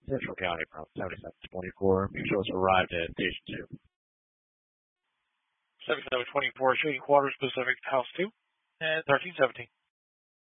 Central County from 7724. Make sure it's arrived at Station 2. 7724, Shady Quarters, Pacific, House 2, and 1317.